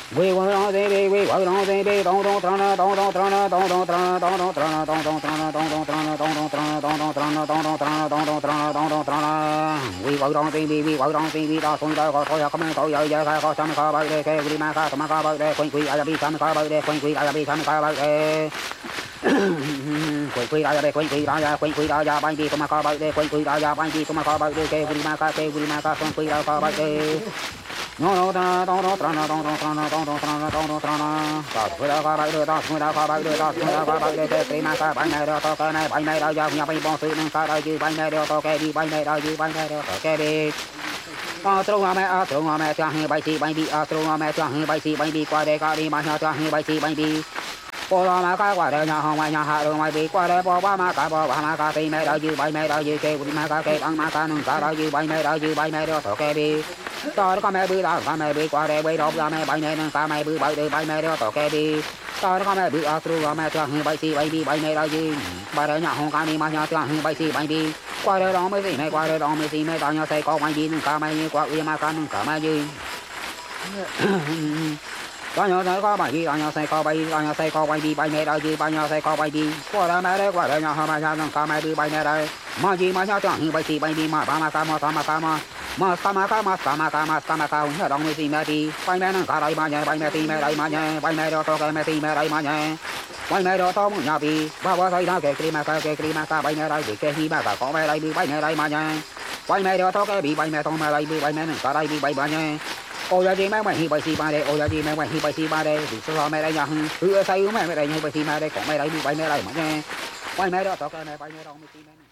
We were on the day, we were on the day, don't trana, don't trana, don't trana, don't trana, don't trana, don't trana, don't trana, don't trana, don't trana, don't trana, don't trana. We were on the day, we were on the day, đó xuống đó có thôi không có giờ có xong có bao đây cái đi mà có bao đây quên quỷ ai bị xong có bao đây quên quỷ ai bị xong có bao đây quên quỷ ai bị quên quỷ ai bay đi có bao đây quên quỷ ai bay đi có bao đây cái đi mà có xong quỷ ai có bao đây no no no trana don't trana ta thôi đã có bao đây ta thôi đã có bao đây ta thôi đã có bao đây cái đi mà có bay này đó cái này bay này đó giờ nhà bay bom sự nên ta đây bay này đó cái đi bay này đó bay này đó cái đi Astro mẹ cho hơi bay xì bay đi Astro mẹ cho hơi bay xì bay đi qua đây qua đi mà cho hơi bay xì bay đi cô lo mà cái qua đây nhà hồng nhà hạ đường ngoài đi qua đây bỏ ba mà cả thì mẹ đợi dư bay mẹ đợi dư kêu đi mà cái ăn mà cả nâng cả đợi dư bay mẹ đó thôi cái đi tao có mẹ bự đó có mẹ bự qua đây bay đọc ra mẹ bay này nâng cả mẹ bự bay mẹ đó thôi cái đi tao có mẹ bự Astro mẹ cho hơi bay xì bay đi bay mẹ đợi dư bay đây nhà hồng cả đi mà cho hơi bay xì bay đi qua đây đó mới gì này qua đây đó mới gì này tao nhớ thấy có bay đi nâng cả mẹ qua uy mà cả nâng cả mẹ dư tao nhớ thấy có bay đi tao nhớ thấy có bay đi bay mẹ đợi dư tao nhớ thấy có bay đi qua đây mẹ đấy qua đây nhà hồng mà cho nâng cả mẹ bự bay mẹ đây mà gì mà cho hơi bay xì bay đi mà ba mà cả mà nhớ đồng mới gì mẹ đi bay mẹ nâng cả đây mà nhớ bay mẹ thì mẹ đây mà nhớ bay mẹ đó to cái mẹ thì mẹ đây mà nhớ bay mẹ đó to muốn nhà bị ba thấy đó cái mà cả bay mẹ đây bị cái hi mà cả có mẹ đây bị bay mẹ đây mà nhớ bay mẹ đó to cái bị bay mẹ to mẹ đây bị bay mẹ nâng cả đây bị bay mà nhớ ôi giờ gì mẹ hi bay xì ba đây ôi giờ gì mẹ hi bay xì ba đây bị sao mẹ đây nhà hư say mẹ đây hi bay xì mẹ đây có mẹ đây bị bay mẹ đây mà nhớ bay mẹ đó to cái mẹ bay mẹ đó mới xì mẹ